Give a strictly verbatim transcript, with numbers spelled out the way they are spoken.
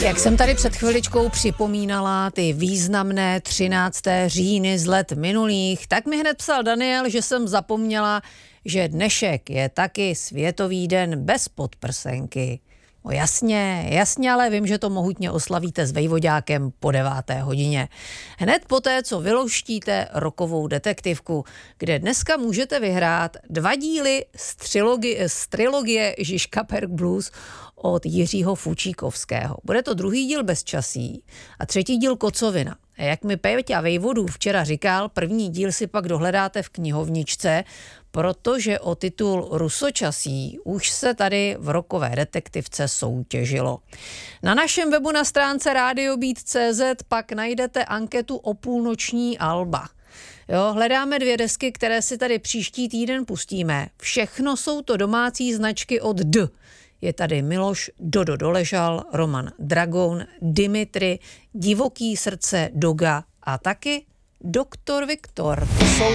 Jak jsem tady před chviličkou připomínala ty významné třinácté říjny z let minulých, tak mi hned psal Daniel, že jsem zapomněla, že dnešek je taky Světový den bez podprsenky. No jasně, jasně, ale vím, že to mohutně oslavíte s vejvoďákem po deváté hodině. Hned poté, co vylouštíte rokovou detektivku, kde dneska můžete vyhrát dva díly z, trilogie, z trilogie Žižka-Perk Blues od Jiřího Fučíkovského. Bude to druhý díl Bezčasí a třetí díl Kocovina. A jak mi Péťa Vejvodů včera říkal, první díl si pak dohledáte v knihovničce, protože o titul Rusočasí už se tady v rokové detektivce soutěžilo. Na našem webu na stránce radiobit tečka cé zet pak najdete anketu o půlnoční alba. Jo, hledáme dvě desky, které si tady příští týden pustíme. Všechno jsou to domácí značky od D. Je tady Miloš Dodo Doležal, Roman Dragoun, Dimitri, Divoký srdce Doga a taky Doktor Viktor. To jsou